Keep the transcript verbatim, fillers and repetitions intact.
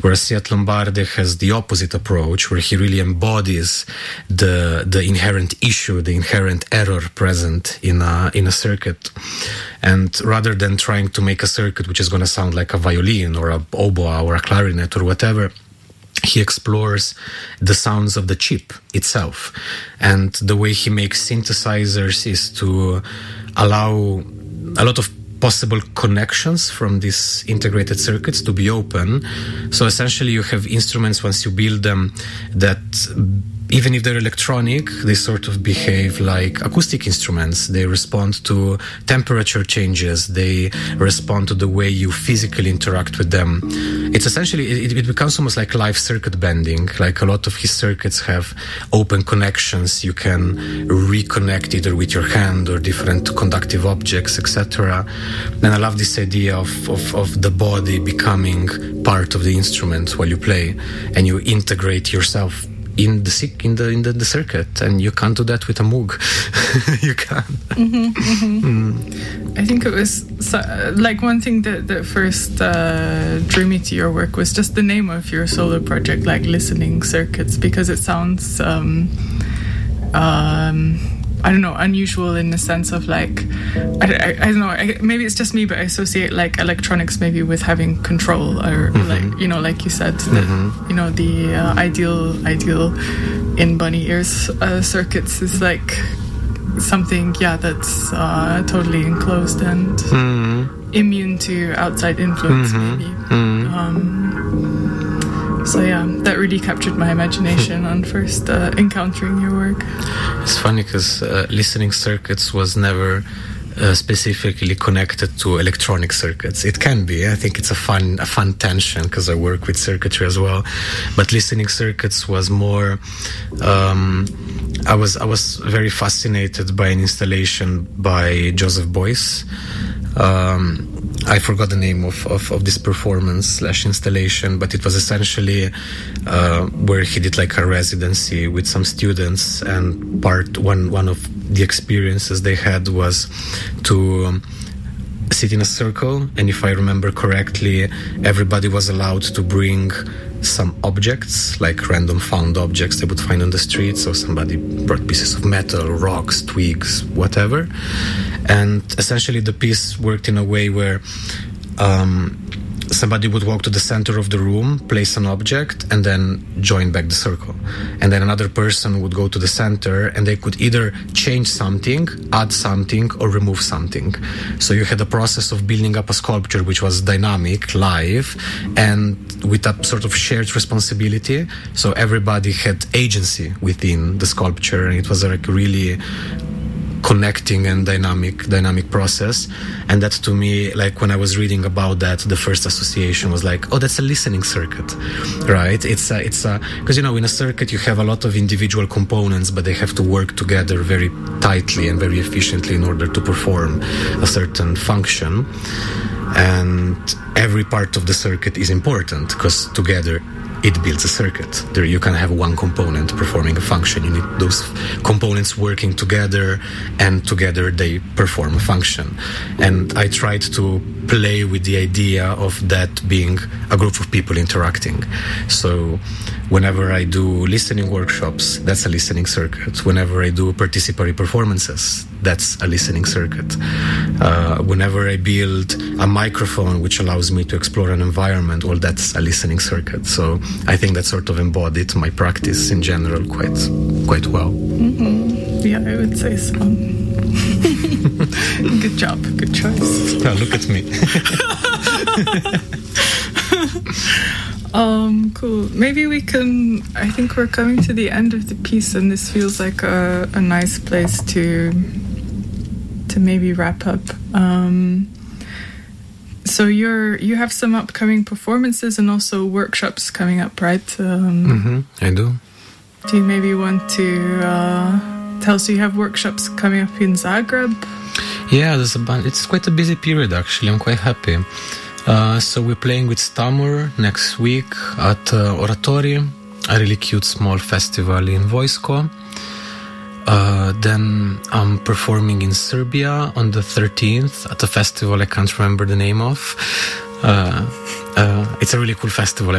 Whereas Siat Lombardi has the opposite approach, where he really embodies the the inherent issue, the inherent error present in a in a circuit. And rather than trying to make a circuit which is going to sound like a violin or a oboe or a clarinet or whatever, he explores the sounds of the chip itself. And the way he makes synthesizers is to allow a lot of possible connections from these integrated circuits to be open. So essentially you have instruments, once you build them, that even if they're electronic, they sort of behave like acoustic instruments. They respond to temperature changes. They respond to the way you physically interact with them. It's essentially, it, it becomes almost like live circuit bending. Like a lot of his circuits have open connections. You can reconnect either with your hand or different conductive objects, et cetera. And I love this idea of, of, of the body becoming part of the instrument while you play, and you integrate yourself in the in the in the, the circuit, and you can't do that with a Moog. You can't. Mm-hmm, mm-hmm. Mm. I think it was so, like one thing that that first uh, drew me to your work was just the name of your solo project, like Listening Circuits, because it sounds um, um, I don't know, unusual in the sense of like, I, I, I don't know, I, maybe it's just me, but I associate like electronics maybe with having control, or mm-hmm. like, you know, like you said, that, mm-hmm. you know, the uh, ideal, ideal in bunny ears uh, circuits is like something, yeah, that's uh, totally enclosed and mm-hmm. immune to outside influence, mm-hmm. maybe. Mm-hmm. Um, So yeah, that really captured my imagination on first uh, encountering your work. It's funny because uh, Listening Circuits was never uh, specifically connected to electronic circuits. It can be. I think it's a fun, a fun tension because I work with circuitry as well. But Listening Circuits was more. Um, I was I was very fascinated by an installation by Joseph Beuys. Um, I forgot the name of, of, of this performance slash installation, but it was essentially uh, where he did like a residency with some students, and part one one of the experiences they had was to um, sit in a circle, and if I remember correctly, everybody was allowed to bring some objects, like random found objects they would find on the street. So somebody brought pieces of metal, rocks, twigs, whatever. And essentially the piece worked in a way where um, somebody would walk to the center of the room, place an object, and then join back the circle. And then another person would go to the center, and they could either change something, add something, or remove something. So you had a process of building up a sculpture which was dynamic, live, and with a sort of shared responsibility. So everybody had agency within the sculpture, and it was like really connecting and dynamic dynamic process. And that, to me, like when I was reading about that, the first association was like, oh, that's a listening circuit, right? It's a, it's a, because, you know, in a circuit you have a lot of individual components, but they have to work together very tightly and very efficiently in order to perform a certain function. And every part of the circuit is important because together it builds a circuit. There you can have one component performing a function. You need those components working together, and together they perform a function. And I tried to play with the idea of that being a group of people interacting. So whenever I do listening workshops, that's a listening circuit. Whenever I do participatory performances, that's a listening circuit. Uh, whenever I build a microphone which allows me to explore an environment, well, that's a listening circuit. So I think that sort of embodied my practice in general quite quite well. Mm-hmm. Yeah, I would say so. Good job, good choice. Oh, look at me. Um, cool. Maybe we can, I think we're coming to the end of the piece, and this feels like a, a nice place to to maybe wrap up. Um, so you're you have some upcoming performances and also workshops coming up, right? Um, mm-hmm, I do. Do you maybe want to uh, tell us, you have workshops coming up in Zagreb? Yeah, there's a bunch. It's quite a busy period, actually. I'm quite happy. Uh, so we're playing with Stamur next week at uh, Oratori, a really cute small festival in Vojsko. Uh, then I'm performing in Serbia on the thirteenth at a festival I can't remember the name of. Uh, uh, it's a really cool festival.